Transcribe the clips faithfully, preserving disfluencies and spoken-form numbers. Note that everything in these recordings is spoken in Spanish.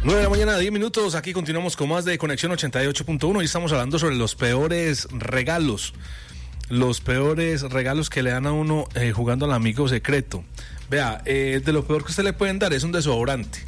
nueve de la mañana, diez minutos. Aquí continuamos con más de Conexión ochenta y ocho punto uno y estamos hablando sobre los peores regalos. Los peores regalos que le dan a uno eh, jugando al amigo secreto. Vea, eh, de lo peor que usted le pueden dar es un desodorante.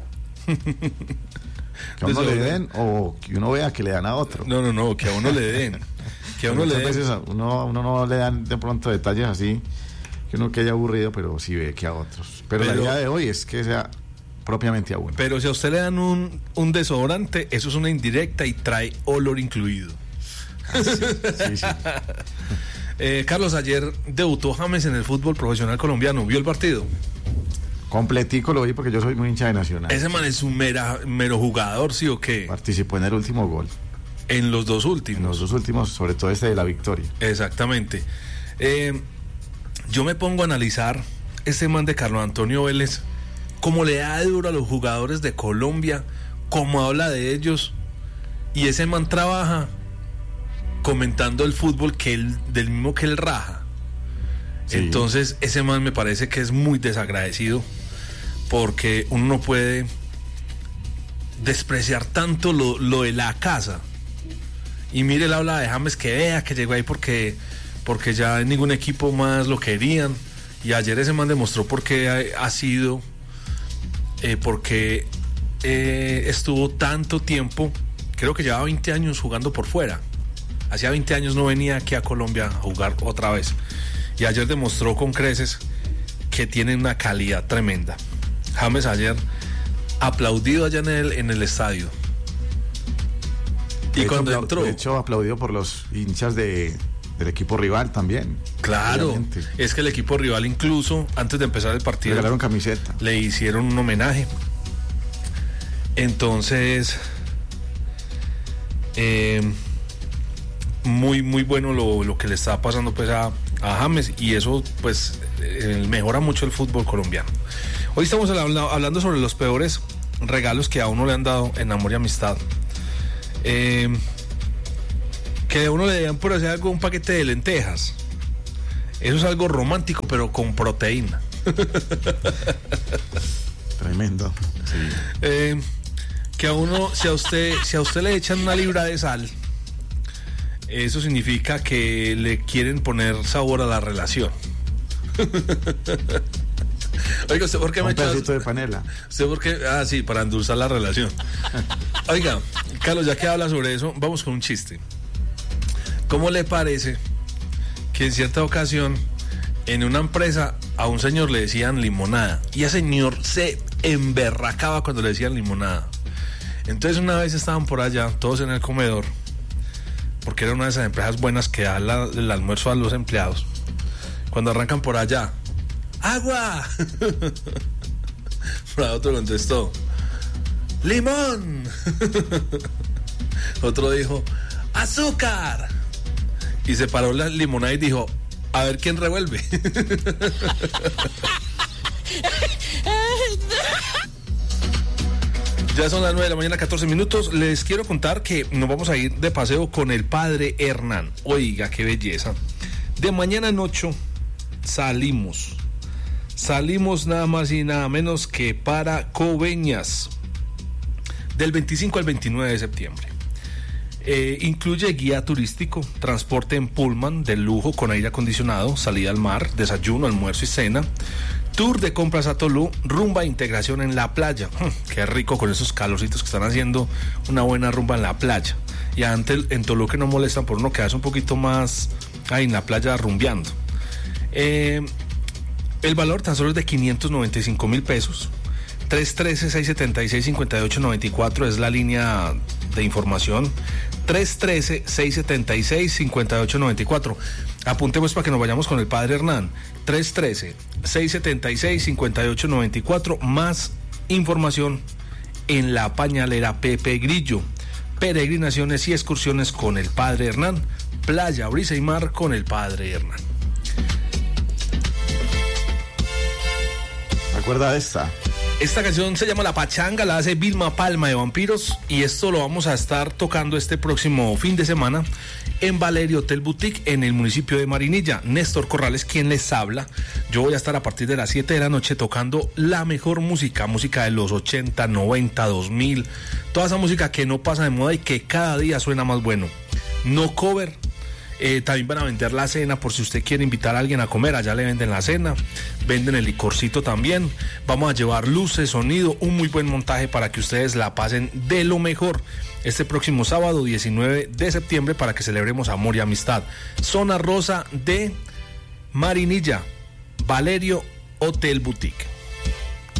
Que a uno le den o que uno vea que le dan a otro. No, no, no, que a uno le den. Que a uno Muchas le den. veces a uno, a uno no le dan de pronto detalles así, que uno quede aburrido, pero sí ve que a otros. Pero, pero la idea de hoy es que sea propiamente a uno. Pero si a usted le dan un, un desodorante, eso es una indirecta y trae olor incluido. Ah, sí, sí, sí. eh, Carlos, ayer debutó James en el fútbol profesional colombiano. ¿Vio el partido? Completico lo vi porque yo soy muy hincha de Nacional. Ese man es un mera, mero jugador, ¿sí o qué? Participó en el último gol. En los dos últimos. En los dos últimos, sobre todo este de la victoria. Exactamente. Eh, yo me pongo a analizar este man de Carlos Antonio Vélez, cómo le da duro a los jugadores de Colombia, cómo habla de ellos, y ese man trabaja comentando el fútbol que él, del mismo que él raja. Sí. Entonces ese man me parece que es muy desagradecido, porque uno no puede despreciar tanto lo, lo de la casa. Y mire, él habla de James, que vea que llegó ahí porque, porque ya en ningún equipo más lo querían, y ayer ese man demostró por qué ha, ha sido eh, porque eh, estuvo tanto tiempo, creo que llevaba veinte años jugando por fuera. Hacía veinte años no venía aquí a Colombia a jugar otra vez, y ayer demostró con creces que tiene una calidad tremenda. James ayer aplaudido allá en el, en el estadio. Y de cuando hecho, entró, de hecho aplaudido por los hinchas de, del equipo rival también. Claro, obviamente. Es que el equipo rival incluso antes de empezar el partido le regalaron camiseta, le hicieron un homenaje. Entonces eh, muy muy bueno lo, lo que le está pasando pues a, a James, y eso pues eh, mejora mucho el fútbol colombiano. Hoy estamos hablando, hablando sobre los peores regalos que a uno le han dado en amor y amistad. Eh, que a uno le den por hacer algo, un paquete de lentejas. Eso es algo romántico, pero con proteína. Tremendo. Sí. Eh, que a uno, si a usted, si a usted le echan una libra de sal, eso significa que le quieren poner sabor a la relación. Oiga, ¿usted por qué un me echó? Un pedacito de panela. ¿Usted por qué? Ah, sí, para endulzar la relación. Oiga, Carlos, ya que habla sobre eso, vamos con un chiste. ¿Cómo le parece que en cierta ocasión en una empresa a un señor le decían limonada, y ese señor se emberracaba cuando le decían limonada? Entonces una vez estaban por allá, todos en el comedor, porque era una de esas empresas buenas que da la, el almuerzo a los empleados. Cuando arrancan por allá, ¡agua! Para otro contestó, ¡limón! Otro dijo, ¡azúcar! Y se paró la limonada y dijo, a ver quién revuelve. Ya son las nueve de la mañana, catorce minutos. Les quiero contar que nos vamos a ir de paseo con el padre Hernán. Oiga, qué belleza. De mañana en ocho salimos. Salimos nada más y nada menos que para Coveñas. Del veinticinco al veintinueve de septiembre. Eh, incluye guía turístico, transporte en pullman de lujo con aire acondicionado, salida al mar, desayuno, almuerzo y cena, tour de compras a Tolú, rumba e integración en la playa. Qué rico con esos calorcitos que están haciendo, una buena rumba en la playa. Y antes en Tolú, que no molestan por uno quedarse un poquito más ahí en la playa rumbeando. Eh, el valor tan solo es de quinientos noventa y cinco mil pesos. tres uno tres, seis siete seis, cinco ocho nueve cuatro es la línea de información. tres uno tres, seis siete seis, cinco ocho nueve cuatro. Apuntemos para que nos vayamos con el padre Hernán. tres uno tres, seis siete seis, cinco ocho nueve cuatro. Más información en la pañalera Pepe Grillo. Peregrinaciones y excursiones con el padre Hernán. Playa, brisa y mar con el padre Hernán. ¿Se acuerda de esta? Esta canción se llama La Pachanga, la hace Vilma Palma de Vampiros, y esto lo vamos a estar tocando este próximo fin de semana en Valerio Hotel Boutique en el municipio de Marinilla. Néstor Corrales, quien les habla. Yo voy a estar a partir de las siete de la noche tocando la mejor música, música de los ochenta, noventa, dos mil, toda esa música que no pasa de moda y que cada día suena más bueno. No cover. Eh, también van a vender la cena por si usted quiere invitar a alguien a comer. Allá le venden la cena, venden el licorcito también. Vamos a llevar luces, sonido, un muy buen montaje para que ustedes la pasen de lo mejor este próximo sábado diecinueve de septiembre para que celebremos amor y amistad. Zona Rosa de Marinilla, Valerio Hotel Boutique.